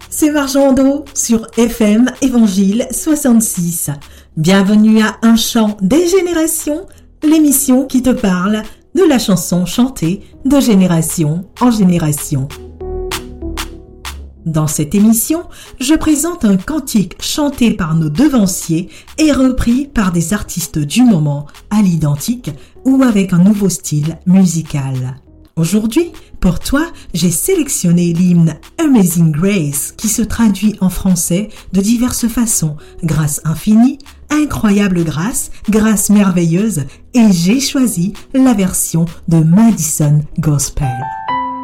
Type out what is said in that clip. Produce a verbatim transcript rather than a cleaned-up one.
c'est Marjando sur F M Évangile soixante-six. Bienvenue à Un chant des générations, l'émission qui te parle de la chanson chantée de génération en génération. Dans cette émission, je présente un cantique chanté par nos devanciers et repris par des artistes du moment à l'identique ou avec un nouveau style musical. Aujourd'hui, pour toi, j'ai sélectionné l'hymne Amazing Grace qui se traduit en français de diverses façons. Grâce infinie, incroyable grâce, grâce merveilleuse, et j'ai choisi la version de Madison Gospel.